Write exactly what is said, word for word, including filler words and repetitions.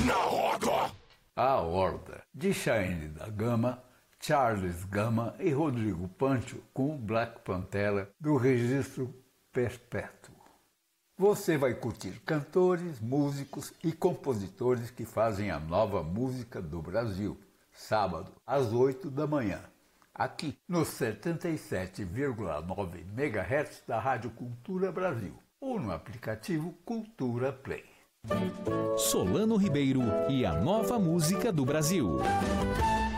Na roda! A Horda, de Chayenne da Gama, Charles Gama e Rodrigo Pancho com o Black Pantera do Registro Perpétuo. Você vai curtir cantores, músicos e compositores que fazem a nova música do Brasil, sábado, às oito da manhã, aqui no setenta e sete vírgula nove megahertz da Rádio Cultura Brasil ou no aplicativo Cultura Play. Solano Ribeiro e a nova música do Brasil.